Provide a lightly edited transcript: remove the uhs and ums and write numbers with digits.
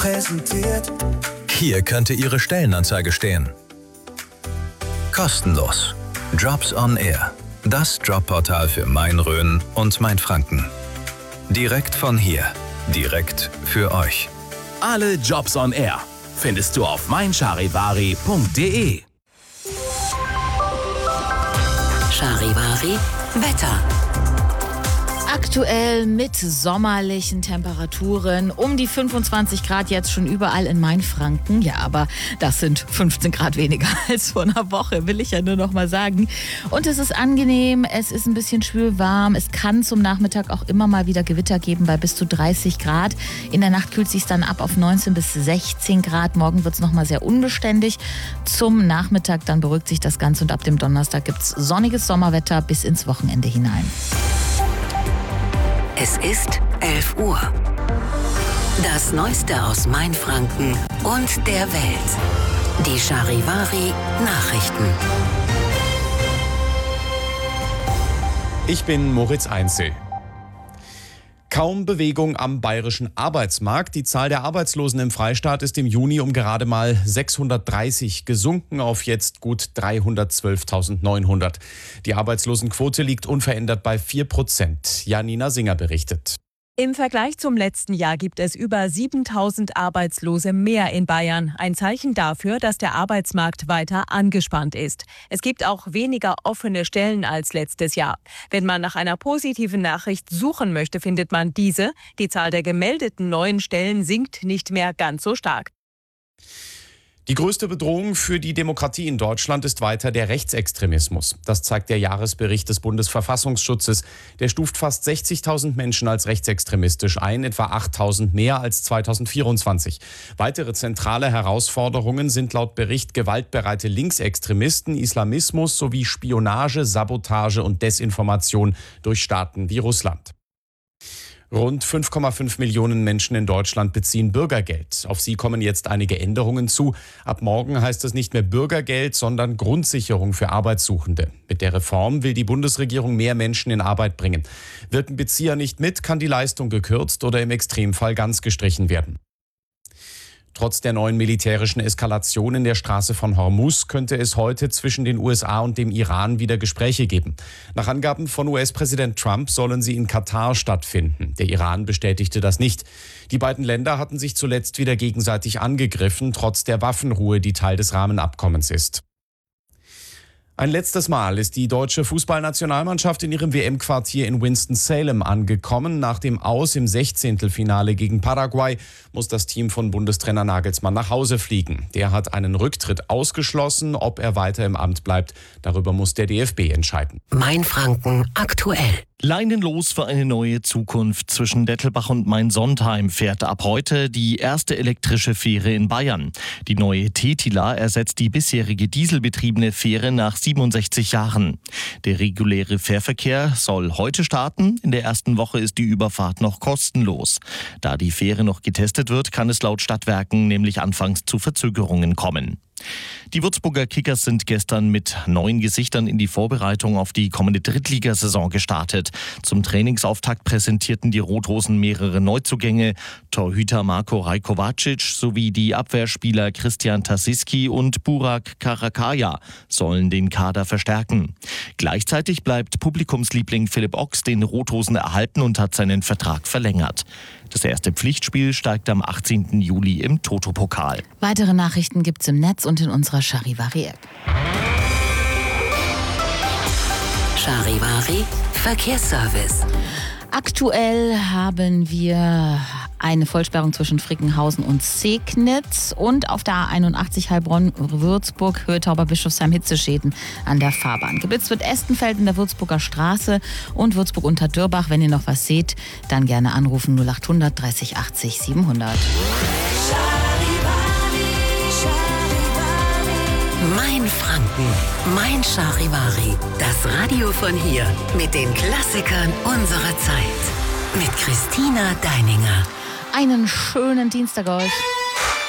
Präsentiert. Hier könnte Ihre Stellenanzeige stehen. Kostenlos. Jobs on Air. Das Jobportal für Main-Rhön und Mainfranken. Direkt von hier. Direkt für euch. Alle Jobs on Air findest du auf meincharivari.de. Charivari Wetter. Aktuell mit sommerlichen Temperaturen, um die 25 Grad jetzt schon überall in Mainfranken. Ja, aber das sind 15 Grad weniger als vor einer Woche, will ich ja nur noch mal sagen. Und es ist angenehm, es ist ein bisschen schwül warm. Es kann zum Nachmittag auch immer mal wieder Gewitter geben bei bis zu 30 Grad. In der Nacht kühlt es sich dann ab auf 19 bis 16 Grad. Morgen wird es noch mal sehr unbeständig. Zum Nachmittag dann beruhigt sich das Ganze und ab dem Donnerstag gibt es sonniges Sommerwetter bis ins Wochenende hinein. Es ist 11 Uhr. Das Neueste aus Mainfranken und der Welt. Die Charivari Nachrichten. Ich bin Moritz Einzel. Kaum Bewegung am bayerischen Arbeitsmarkt. Die Zahl der Arbeitslosen im Freistaat ist im Juni um gerade mal 630 gesunken auf jetzt gut 312.900. Die Arbeitslosenquote liegt unverändert bei 4%. Janina Singer berichtet. Im Vergleich zum letzten Jahr gibt es über 7.000 Arbeitslose mehr in Bayern. Ein Zeichen dafür, dass der Arbeitsmarkt weiter angespannt ist. Es gibt auch weniger offene Stellen als letztes Jahr. Wenn man nach einer positiven Nachricht suchen möchte, findet man diese. Die Zahl der gemeldeten neuen Stellen sinkt nicht mehr ganz so stark. Die größte Bedrohung für die Demokratie in Deutschland ist weiter der Rechtsextremismus. Das zeigt der Jahresbericht des Bundesverfassungsschutzes. Der stuft fast 60.000 Menschen als rechtsextremistisch ein, etwa 8.000 mehr als 2024. Weitere zentrale Herausforderungen sind laut Bericht gewaltbereite Linksextremisten, Islamismus sowie Spionage, Sabotage und Desinformation durch Staaten wie Russland. Rund 5,5 Millionen Menschen in Deutschland beziehen Bürgergeld. Auf sie kommen jetzt einige Änderungen zu. Ab morgen heißt es nicht mehr Bürgergeld, sondern Grundsicherung für Arbeitssuchende. Mit der Reform will die Bundesregierung mehr Menschen in Arbeit bringen. Wirken Bezieher nicht mit, kann die Leistung gekürzt oder im Extremfall ganz gestrichen werden. Trotz der neuen militärischen Eskalation in der Straße von Hormuz könnte es heute zwischen den USA und dem Iran wieder Gespräche geben. Nach Angaben von US-Präsident Trump sollen sie in Katar stattfinden. Der Iran bestätigte das nicht. Die beiden Länder hatten sich zuletzt wieder gegenseitig angegriffen, trotz der Waffenruhe, die Teil des Rahmenabkommens ist. Ein letztes Mal ist die deutsche Fußballnationalmannschaft in ihrem WM-Quartier in Winston-Salem angekommen. Nach dem Aus im 16. Finale gegen Paraguay muss das Team von Bundestrainer Nagelsmann nach Hause fliegen. Der hat einen Rücktritt ausgeschlossen. Ob er weiter im Amt bleibt, darüber muss der DFB entscheiden. Mainfranken aktuell. Leinenlos für eine neue Zukunft zwischen Dettelbach und Main-Sontheim fährt ab heute die erste elektrische Fähre in Bayern. Die neue Tetila ersetzt die bisherige dieselbetriebene Fähre nach 67 Jahren. Der reguläre Fährverkehr soll heute starten. In der ersten Woche ist die Überfahrt noch kostenlos. Da die Fähre noch getestet wird, kann es laut Stadtwerken nämlich anfangs zu Verzögerungen kommen. Die Würzburger Kickers sind gestern mit 9 Gesichtern in die Vorbereitung auf die kommende Drittligasaison gestartet. Zum Trainingsauftakt präsentierten die Rot-Rosen mehrere Neuzugänge. Torhüter Marko Rajkovacic sowie die Abwehrspieler Christian Tasiski und Burak Karakaya sollen den Kader verstärken. Gleichzeitig bleibt Publikumsliebling Philipp Ochs den Rot-Rosen erhalten und hat seinen Vertrag verlängert. Das erste Pflichtspiel steigt am 18. Juli im Toto-Pokal. Weitere Nachrichten gibt's im Netz und in unserer Charivari-App. Charivari Verkehrsservice. Aktuell haben wir eine Vollsperrung zwischen Frickenhausen und Segnitz und auf der A81 Heilbronn-Würzburg, Höhe Tauberbischofsheim Hitzeschäden an der Fahrbahn. Geblitzt wird Estenfeld in der Würzburger Straße und Würzburg unter Dürbach. Wenn ihr noch was seht, dann gerne anrufen 0800 30 80 700. Mainfranken, mein Charivari. Das Radio von hier mit den Klassikern unserer Zeit. Mit Christina Deininger. Einen schönen Dienstag euch.